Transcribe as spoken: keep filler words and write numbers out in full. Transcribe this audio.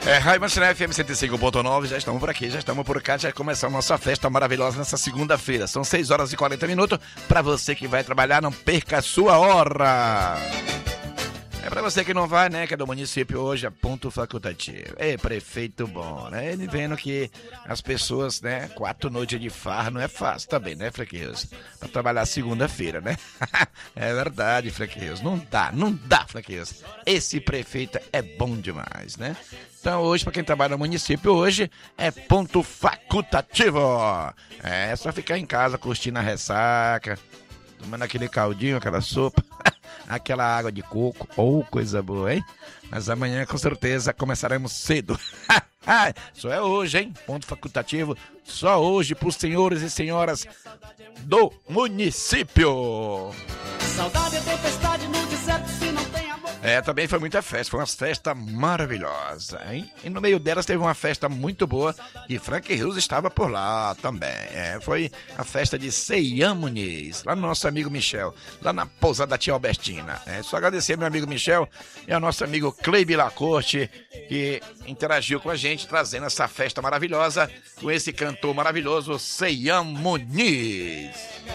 É, Rádio Manchester F M cento e cinco ponto nove, já estamos por aqui, já estamos por cá, já começou a nossa festa maravilhosa nessa segunda-feira. São seis horas e quarenta minutos, para você que vai trabalhar, não perca a sua hora. É pra você que não vai, né, que é do município hoje, é ponto facultativo. É, prefeito bom, né? Ele vendo que as pessoas, né, quatro noites de farra não é fácil também, né, Frequeiros? Pra trabalhar segunda-feira, né? É verdade, Frequeiros. Não dá, não dá, Frequeiros. Esse prefeito é bom demais, né? Então hoje, pra quem trabalha no município, hoje é ponto facultativo. É só ficar em casa curtindo a ressaca, tomando aquele caldinho, aquela sopa, aquela água de coco, ou oh, coisa boa, hein? Mas amanhã, com certeza, começaremos cedo. Só é hoje, hein? Ponto facultativo, só hoje para os senhores e senhoras do município. Saudade é tempestade no deserto, se não tem amor. É, também foi muita festa, foi uma festa maravilhosa, hein? E no meio delas teve uma festa muito boa e Frank Rios estava por lá também. É, foi a festa de Ceian Muniz, lá no nosso amigo Michel, lá na pousada da tia Albertina. É só agradecer ao meu amigo Michel e ao nosso amigo Cleibe Lacorte, que interagiu com a gente, trazendo essa festa maravilhosa com esse cantor maravilhoso, Ceian Muniz.